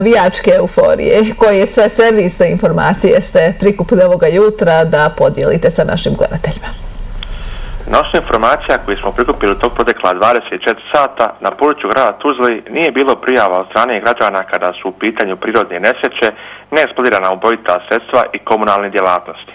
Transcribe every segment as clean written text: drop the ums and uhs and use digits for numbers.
navijačke euforije. Koje sve servisne informacije ste prikupili ovoga jutra da podijelite sa našim gledateljima? Na osnovu informacija koje smo prikupili tog protekla 24 sata na području grada Tuzle nije bilo prijava od strane građana kada su u pitanju prirodne nesreće, neeksplodirana ubojita sredstva i komunalne djelatnosti.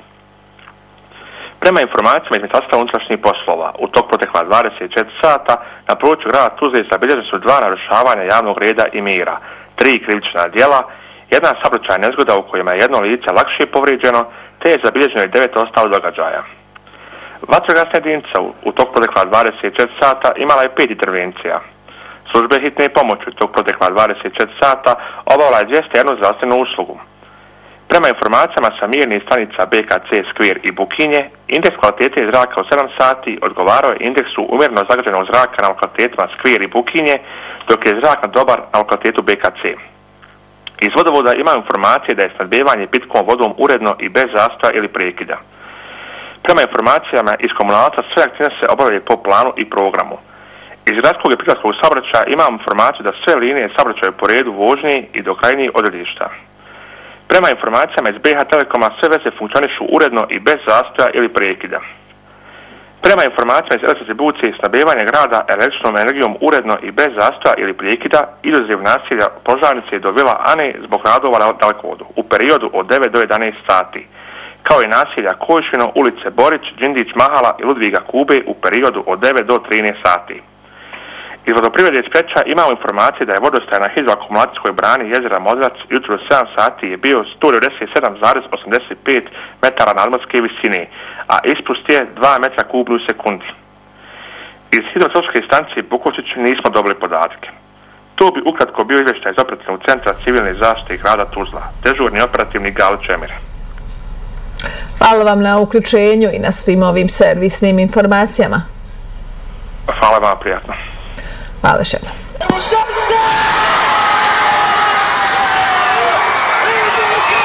Prema informacijama iz Ministarstva unutrašnjih poslova, u tog protekla 24 sata na području grada Tuzle zabilježena su 2 narušavanja javnog reda i mira, 3 krivična djela, 1 saobraćajna nezgoda u kojima je 1 lice lakše povrijeđeno, te je zabilježeno i 9 ostalih događaja. Vatrogasna jedinica u tog protekla 24 sata imala je 5 intervencija. Službe hitne pomoći u tog protekla 24 sata obavila je 201 zdravstvenu uslugu. Prema informacijama sa mjernih stanica BKC, Skver i Bukinje, indeks kvalitete zraka u 7 sati odgovarao je indeksu umjereno zagađenog zraka na lokalitetima Skver i Bukinje, dok je zrak dobar na lokalitetu BKC. Iz vodovoda ima informacije da je snabdijevanje pitkom vodom uredno i bez zastoja ili prekida. Prema informacijama iz komunalca sve aktivnosti se obavljaju po planu i programu. Iz gradskog i prigradskog saobraćaja imamo informaciju da sve linije saobraćaju po redu vožnji i do krajnjih odredišta. Prema informacijama iz BH Telekoma sve veze funkcionišu uredno i bez zastoja ili prekida. Prema informacijama iz elektrodistribucije snabdijevanje grada električnom energijom uredno i bez zastoja ili prekida izuzev naselja Požarnice do Vila Ane zbog radova na dalekovodu u periodu od 9 do 11 sati. Kao i naselja Kojšino, ulice Borić, Đindić, Mahala i Ludviga Kube u periodu od 9 do 13 sati. Iz vodoprivrede Spreča imamo informacije da je vodostaj na hidroakumulacijskoj brani jezera Modrac jutro u 7 sati je bio 197,85 metara nadmorske visine, a ispust je 2 metra kubni u sekundi. Iz hidroelektričke stanice Bukovčić nismo dobili podatke. To bi ukratko bio izvještaj iz operativnog centra civilne zaštite grada Tuzla. Dežurni operativni Gali Čemir. Hvala vam na uključenju i na svim ovim servisnim informacijama. Hvala vam, prijatno. Hvala še.